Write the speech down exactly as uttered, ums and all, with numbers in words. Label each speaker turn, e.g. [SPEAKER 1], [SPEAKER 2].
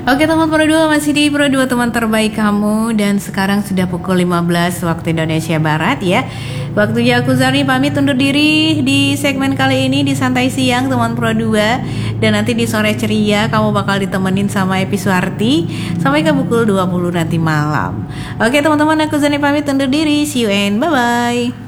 [SPEAKER 1] Oke teman Pro dua, masih di Pro dua teman terbaik kamu. Dan sekarang sudah pukul lima belas waktu Indonesia Barat ya. Waktunya aku Zarni pamit undur diri di segmen kali ini di Santai Siang teman Pro dua. Dan nanti di sore ceria kamu bakal ditemenin sama Epi Suarti sampai ke pukul dua puluh nanti malam. Oke teman-teman, aku Zarni pamit undur diri. See you and bye-bye.